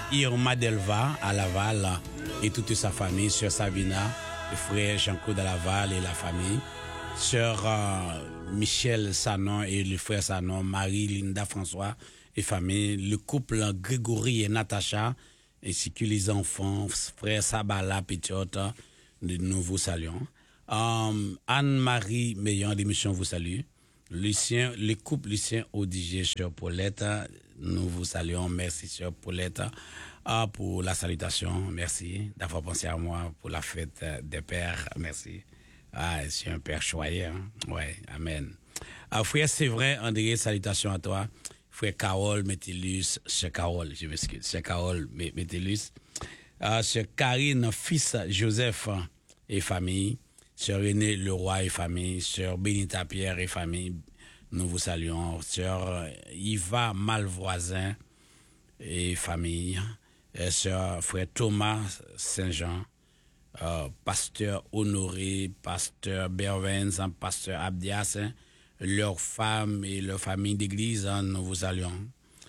Irma Delva à Laval et toute sa famille, sœur Savina, le frère Jean-Claude à Laval et la famille, sœur Michel Sanon et le frère Sanon, Marie Linda François et famille, le couple Grégory et Natacha, ainsi que les enfants, frère Sabala Pétiota, nous vous saluons. Anne-Marie Meillon d'émission vous salue. Lucien, le couple Lucien Audiger, sœur Paulette, nous vous saluons. Merci, sœur Paulette, pour la salutation. Merci d'avoir pensé à moi pour la fête des pères. Merci. Je suis un père choyé. Hein? Ouais, amen. Frère Séverin André, salutations à toi. Frère Carole Métellus, sœur Carole, je m'excuse, sœur Carole Métellus. Sœur Karine, fils Joseph et famille. Sœur René Leroy et famille, sœur Benita Pierre et famille, nous vous saluons. Sœur Yva Malvoisin et famille, sœur frère Thomas Saint-Jean, pasteur Honoré, pasteur Bervens, pasteur Abdias, leurs femmes et leurs familles d'église, nous vous saluons.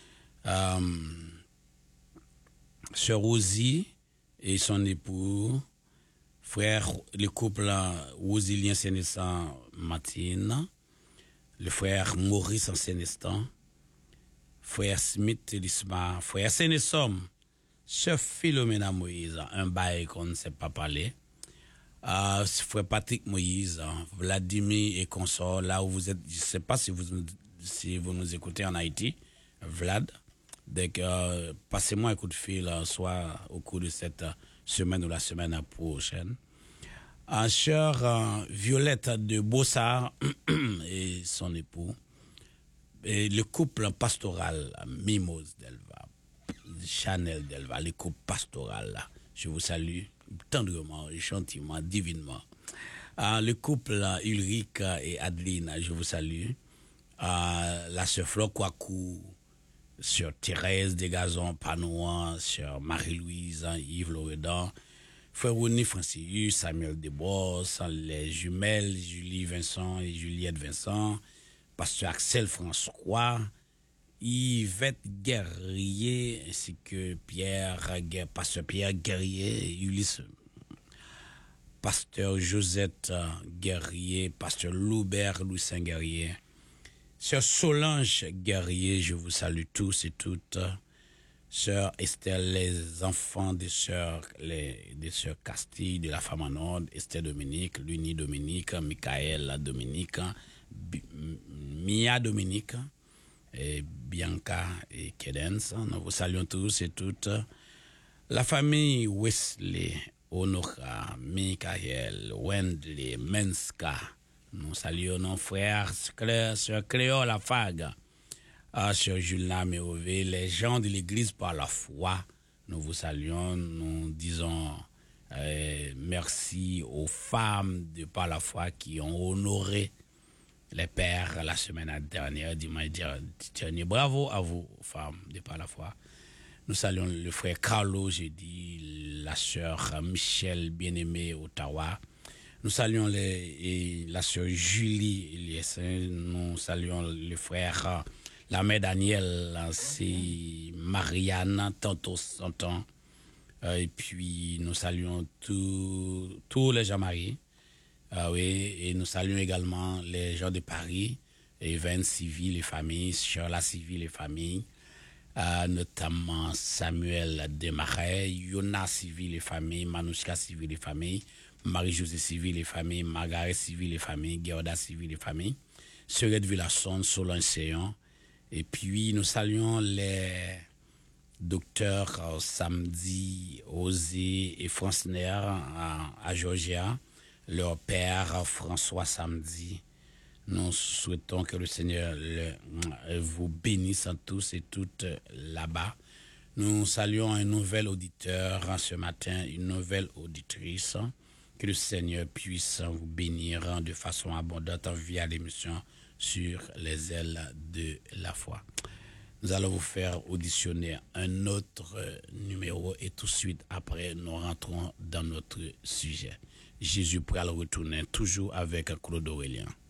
Sœur Rosie et son époux, frère, le couple Rosilien Sénestan Martine, le frère Maurice Sénestan, frère Smith Lisma, frère Sénessom, sœur Philomena Moïse, un bail qu'on ne sait pas parler, frère Patrick Moïse, Vladimir et consort, là où vous êtes, je ne sais pas si vous nous écoutez en Haïti, Vlad, donc passez-moi un coup de fil, soit au cours de cette semaine ou la semaine prochaine. Sœur Violette de Bossard et son époux, et le couple pastoral Mimose Delva, Chanel Delva, le couple pastoral, je vous salue tendrement, gentiment, divinement. Le couple Ulrich et Adeline, je vous salue. La sœur Flore Kouakou, sœur Thérèse Desgazons Panouan, sœur Marie-Louise Yves Loredan, frère René Francis, Samuel Desbosses, les jumelles Julie Vincent et Juliette Vincent, pasteur Axel François, Yvette Guerrier, ainsi que pasteur Pierre Guerrier, Ulysse, pasteur Josette Guerrier, pasteur Loubert Louis Guerrier, sœur Solange Guerrier, je vous salue tous et toutes. Sœur Esther, les enfants des sœurs Castille, de la femme en ordre, Esther Dominique, Luni Dominique, Michael Dominique, Mia Dominique, et Bianca et Kedens. Nous vous saluons tous et toutes. La famille Wesley, Honora, Michael, Wendley, Menska. Nous saluons nos frères, sœur Cléo Lafague. Sœur Julien Méové, les gens de l'église par la foi, nous vous saluons, nous disons merci aux femmes de par la foi qui ont honoré les pères la semaine dernière, dimanche dernier. Bravo à vous, femmes de par la foi. Nous saluons le frère Carlo jeudi, la sœur Michel Bien-Aimé Ottawa. Nous saluons la sœur Julie Eliessin. Nous saluons le frère la mère Daniel, c'est Marianne, tantôt Santon. Et puis, nous saluons tous les gens mariés. Oui, et nous saluons également les gens de Paris, Even Civil et familles, Charla Civil et familles, notamment Samuel Desmarais, Yona Civil et familles, Manouchka Civil et familles, Marie-Josée Civil et familles, Margaret Civil et familles, Gerda Civil et familles, Serette Villasson, Solange Séon. Et puis, nous saluons les docteurs Samedi, Osé et Francner à Georgia, leur père François Samedi. Nous souhaitons que le Seigneur vous bénisse tous et toutes là-bas. Nous saluons un nouvel auditeur ce matin, une nouvelle auditrice. Que le Seigneur puisse vous bénir de façon abondante via l'émission sur les ailes de la foi. Nous allons vous faire auditionner un autre numéro et tout de suite après, nous rentrons dans notre sujet. Jésus pourra le retourner toujours avec Claude Aurélien.